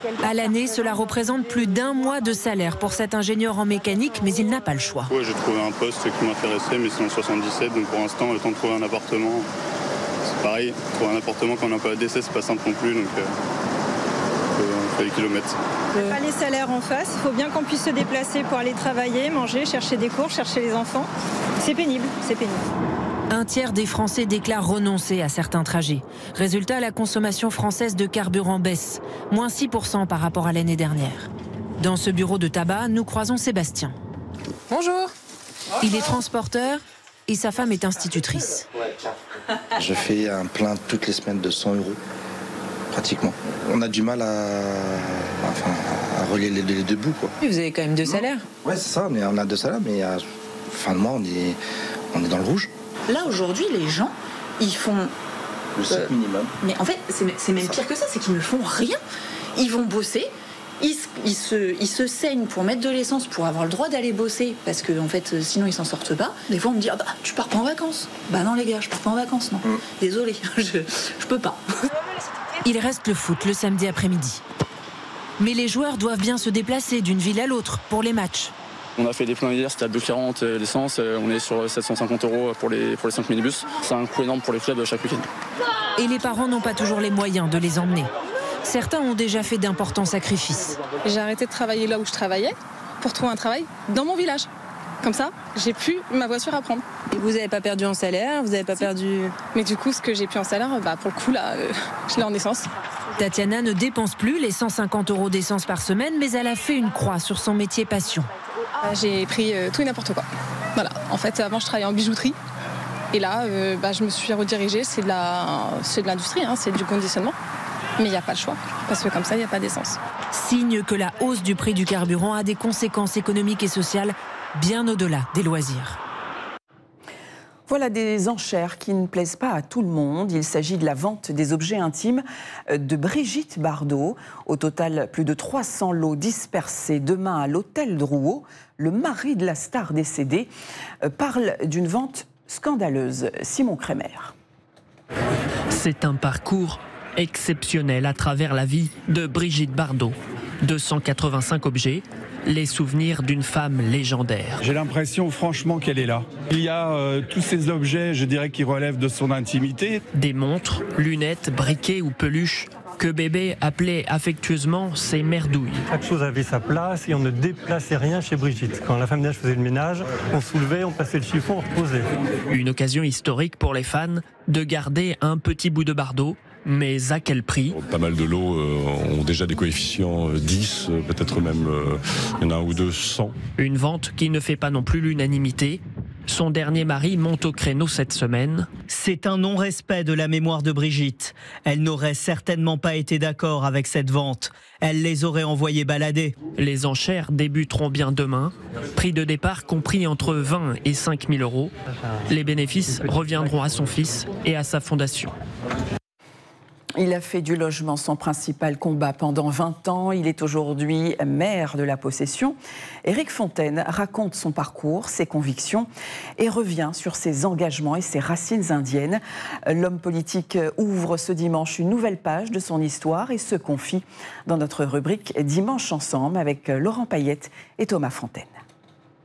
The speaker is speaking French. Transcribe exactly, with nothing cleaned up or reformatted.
À l'année, cela représente plus d'un mois de salaire pour cet ingénieur en mécanique, mais il n'a pas le choix. Ouais, j'ai trouvé un poste qui m'intéressait, mais c'est en soixante-dix-sept, donc pour l'instant, le temps de trouver un appartement, c'est pareil. Trouver un appartement quand on n'a pas d'essai, c'est pas simple non plus, donc euh, on fait les kilomètres. Pas les salaires en face, il faut bien qu'on puisse se déplacer pour aller travailler, manger, chercher des cours, chercher les enfants. C'est pénible, c'est pénible. Un tiers des Français déclarent renoncer à certains trajets. Résultat, la consommation française de carburant baisse, moins six pour cent par rapport à l'année dernière. Dans ce bureau de tabac, nous croisons Sébastien. Bonjour. Il est transporteur et sa femme est institutrice. Je fais un plein toutes les semaines de cent euros, pratiquement. On a du mal à, enfin, à relier les deux, les deux bouts, quoi. Vous avez quand même deux salaires. Ouais, c'est ça, on, est, on a deux salaires, mais à fin de mois, on est, on est dans le rouge. Là, aujourd'hui, les gens, ils font... Le site euh, minimum. Mais en fait, c'est même pire que ça, c'est qu'ils ne font rien. Ils vont bosser, ils, ils, se, ils se saignent pour mettre de l'essence, pour avoir le droit d'aller bosser, parce que en fait, sinon, ils s'en sortent pas. Des fois, on me dit, ah bah, tu pars pas en vacances. Bah non, les gars, je pars pas en vacances, non. Mm. Désolée, je, je peux pas. Il reste le foot le samedi après-midi. Mais les joueurs doivent bien se déplacer d'une ville à l'autre pour les matchs. On a fait des pleins hier, c'était à deux quarante l'essence, on est sur sept cent cinquante euros pour les, pour les cinq minibus. C'est un coût énorme pour les clubs chaque week-end. Et les parents n'ont pas toujours les moyens de les emmener. Certains ont déjà fait d'importants sacrifices. J'ai arrêté de travailler là où je travaillais pour trouver un travail dans mon village. Comme ça, j'ai plus ma voiture à prendre. Et vous n'avez pas perdu en salaire, vous n'avez pas si. perdu... Mais du coup, ce que j'ai pu en salaire, bah, pour le coup, là, euh, je l'ai en essence. Tatiana ne dépense plus les cent cinquante euros d'essence par semaine, mais elle a fait une croix sur son métier passion. J'ai pris euh, tout et n'importe quoi. Voilà. En fait, avant, je travaillais en bijouterie. Et là, euh, bah, je me suis redirigée. C'est de la, c'est de l'industrie, hein, c'est du conditionnement. Mais il n'y a pas le choix. Parce que comme ça, il n'y a pas d'essence. Signe que la hausse du prix du carburant a des conséquences économiques et sociales bien au-delà des loisirs. Voilà des enchères qui ne plaisent pas à tout le monde. Il s'agit de la vente des objets intimes de Brigitte Bardot. Au total, plus de trois cents lots dispersés demain à l'hôtel Drouot. Le mari de la star décédée parle d'une vente scandaleuse. Simon Crémer. C'est un parcours exceptionnel à travers la vie de Brigitte Bardot. deux cent quatre-vingt-cinq objets, les souvenirs d'une femme légendaire. J'ai l'impression franchement qu'elle est là. Il y a euh, tous ces objets, je dirais, qui relèvent de son intimité. Des montres, lunettes, briquets ou peluches que bébé appelait affectueusement ses merdouilles. Chaque chose avait sa place et on ne déplaçait rien chez Brigitte. Quand la femme de ménage faisait le ménage, on soulevait, on passait le chiffon, on reposait. Une occasion historique pour les fans de garder un petit bout de Bardot. Mais à quel prix ? Pas mal de lots euh, ont déjà des coefficients euh, dix, euh, peut-être même euh, il y en a un ou deux cent. Une vente qui ne fait pas non plus l'unanimité. Son dernier mari monte au créneau cette semaine. C'est un non-respect de la mémoire de Brigitte. Elle n'aurait certainement pas été d'accord avec cette vente. Elle les aurait envoyés balader. Les enchères débuteront bien demain. Prix de départ compris entre vingt et cinq mille euros. Les bénéfices reviendront à son fils et à sa fondation. Il a fait du logement son principal combat pendant vingt ans. Il est aujourd'hui maire de la Possession. Éric Fontaine raconte son parcours, ses convictions et revient sur ses engagements et ses racines indiennes. L'homme politique ouvre ce dimanche une nouvelle page de son histoire et se confie dans notre rubrique Dimanche ensemble avec Laurent Payette et Thomas Fontaine.